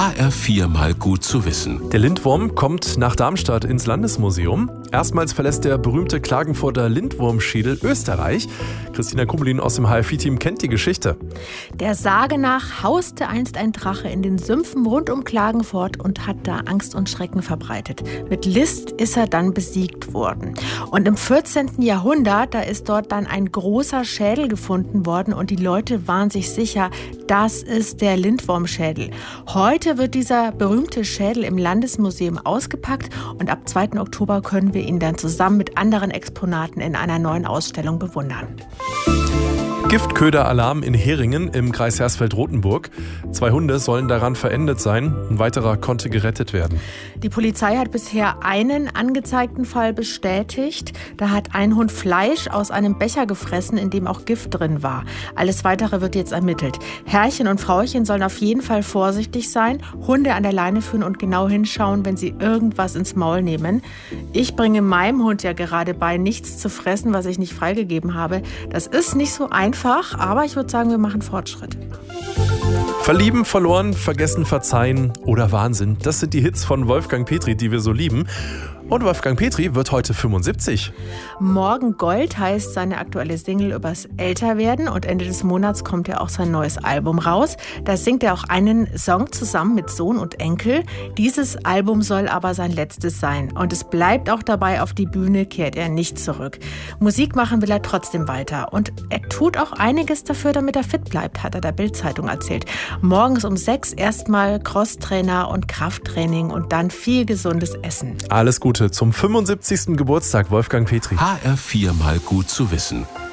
HR4 mal gut zu wissen. Der Lindwurm kommt nach Darmstadt ins Landesmuseum. Erstmals verlässt der berühmte Klagenfurter Lindwurmschädel Österreich. Christina Kubelin aus dem HFI-Team kennt die Geschichte. Der Sage nach hauste einst ein Drache in den Sümpfen rund um Klagenfurt und hat da Angst und Schrecken verbreitet. Mit List ist er dann besiegt worden. Und im 14. Jahrhundert, da ist dort dann ein großer Schädel gefunden worden und die Leute waren sich sicher, das ist der Lindwurmschädel. Heute wird dieser berühmte Schädel im Landesmuseum ausgepackt und ab 2. Oktober können wir ihn dann zusammen mit anderen Exponaten in einer neuen Ausstellung bewundern. Giftköderalarm in Heringen im Kreis Hersfeld-Rotenburg. 2 Hunde sollen daran verendet sein. Ein weiterer konnte gerettet werden. Die Polizei hat bisher einen angezeigten Fall bestätigt. Da hat ein Hund Fleisch aus einem Becher gefressen, in dem auch Gift drin war. Alles Weitere wird jetzt ermittelt. Herrchen und Frauchen sollen auf jeden Fall vorsichtig sein, Hunde an der Leine führen und genau hinschauen, wenn sie irgendwas ins Maul nehmen. Ich bringe meinem Hund ja gerade bei, nichts zu fressen, was ich nicht freigegeben habe. Das ist nicht so einfach, aber ich würde sagen, wir machen Fortschritte. Verlieben, verloren, vergessen, verzeihen oder Wahnsinn. Das sind die Hits von Wolfgang Petri, die wir so lieben. Und Wolfgang Petri wird heute 75. Morgen Gold heißt seine aktuelle Single übers Älterwerden und Ende des Monats kommt ja auch sein neues Album raus. Da singt er auch einen Song zusammen mit Sohn und Enkel. Dieses Album soll aber sein letztes sein und es bleibt auch dabei, auf die Bühne kehrt er nicht zurück. Musik machen will er trotzdem weiter und er tut auch einiges dafür, damit er fit bleibt, hat er der Bild-Zeitung erzählt. Morgens um 6 erstmal Crosstrainer und Krafttraining und dann viel gesundes Essen. Alles Gute zum 75. Geburtstag, Wolfgang Petri. HR4 mal gut zu wissen.